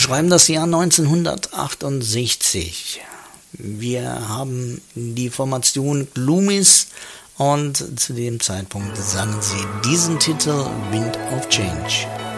schreiben das Jahr 1968. Wir haben die Formation Gloomies und zu dem Zeitpunkt sangen sie diesen Titel Wind of Change.